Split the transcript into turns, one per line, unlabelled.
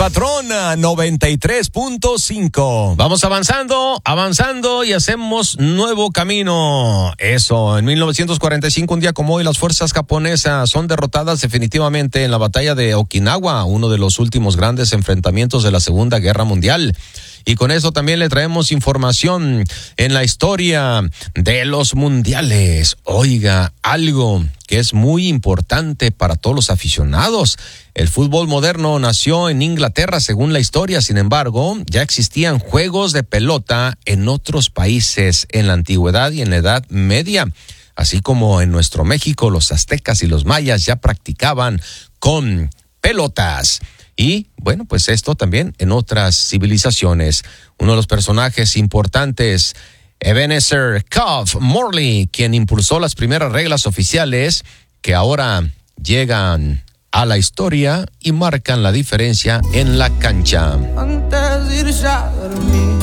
Patrona 93.5.
Vamos avanzando y hacemos nuevo camino. Eso, en 1945, un día como hoy, las fuerzas japonesas son derrotadas definitivamente en la batalla de Okinawa, uno de los últimos grandes enfrentamientos de la Segunda Guerra Mundial. Y con eso también le traemos información en la historia de los mundiales. Oiga, algo que es muy importante para todos los aficionados. El fútbol moderno nació en Inglaterra, según la historia. Sin embargo, ya existían juegos de pelota en otros países en la antigüedad y en la Edad Media. Así como en nuestro México, los aztecas y los mayas ya practicaban con pelotas. Y, bueno, pues esto también en otras civilizaciones. Uno de los personajes importantes, Ebenezer Cuff Morley, quien impulsó las primeras reglas oficiales que ahora llegan a la historia y marcan la diferencia en la cancha.
Antes de irse a dormir,